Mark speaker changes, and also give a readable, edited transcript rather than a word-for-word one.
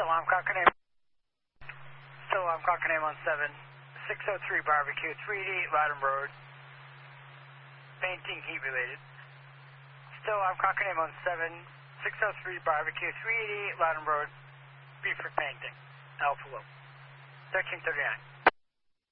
Speaker 1: I'm Cockney. Still, I'm Cockney on 7603 Barbecue, 388 Loudon Road. Painting heat related. Still, I'm Cockney on 7603 Barbecue, 388 Loudon Road. Beef for painting. Alpha Low. 1339.